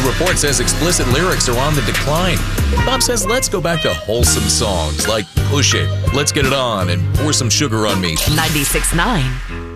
The report says explicit lyrics are on the decline. Bob says let's go back to wholesome songs like Push It, Let's Get It On, and Pour Some Sugar on Me. 96.9